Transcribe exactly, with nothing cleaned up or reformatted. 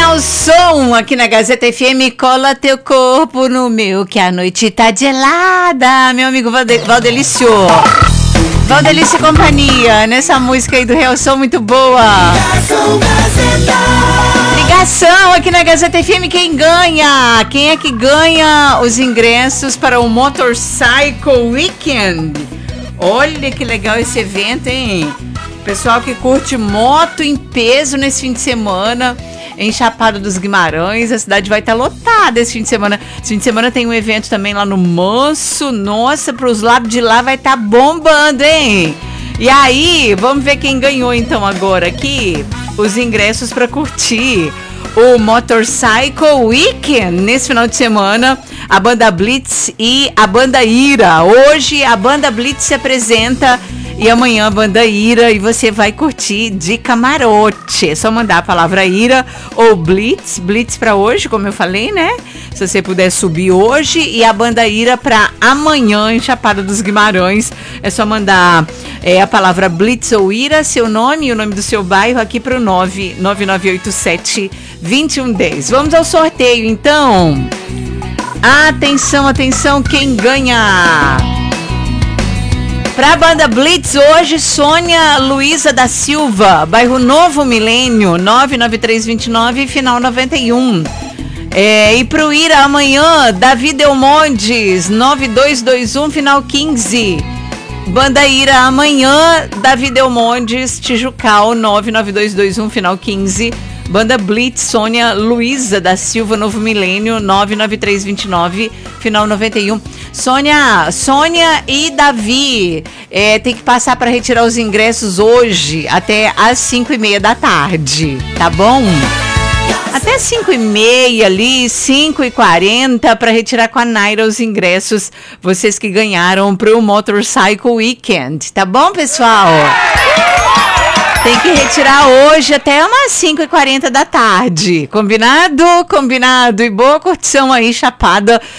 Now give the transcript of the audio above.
Real Som aqui na Gazeta F M. Cola teu corpo no meu, que a noite tá gelada. Meu amigo Valde- Valdelício. Valdelício e companhia, nessa música aí do Real Som, muito boa. Ligação Gazeta. Ligação aqui na Gazeta F M. Quem ganha? Quem é que ganha os ingressos para o Motorcycle Weekend? Olha que legal esse evento, hein? Pessoal que curte moto em peso nesse fim de semana em Chapada dos Guimarães, a cidade vai estar lotada esse fim de semana. Esse fim de semana tem um evento também lá no Manso. Nossa, para os lados de lá vai estar bombando, hein? E aí, vamos ver quem ganhou então agora aqui os ingressos para curtir o Motorcycle Weekend nesse final de semana. A banda Blitz e a banda Ira. Hoje a banda Blitz se apresenta e amanhã a banda Ira, e você vai curtir de camarote. É só mandar a palavra Ira ou Blitz, Blitz para hoje, como eu falei, né? Se você puder subir hoje, e a banda Ira para amanhã em Chapada dos Guimarães. É só mandar é, a palavra Blitz ou Ira, seu nome e o nome do seu bairro aqui para o nove nove nove oito sete dois um um zero. Vamos ao sorteio, então. Atenção, atenção, quem ganha? Para a banda Blitz hoje, Sônia Luísa da Silva, bairro Novo Milênio, nove nove três dois nove, final noventa e um. É, e para o Ira amanhã, Davi Delmondes, nove dois dois um, final quinze. Banda Ira amanhã, Davi Delmondes, Tijucal, nove nove dois dois um, final quinze. Banda Blitz, Sônia Luísa da Silva, Novo Milênio, nove nove três dois nove, final noventa e um. Sônia, Sônia e Davi, é, tem que passar para retirar os ingressos hoje, até às cinco e meia da tarde, tá bom? Até cinco e meia ali, cinco e quarenta, para retirar com a Naira os ingressos, vocês que ganharam para o Motorcycle Weekend, tá bom, pessoal? Tem que retirar hoje até umas cinco e quarenta da tarde. Combinado? Combinado. E boa curtição aí, Chapada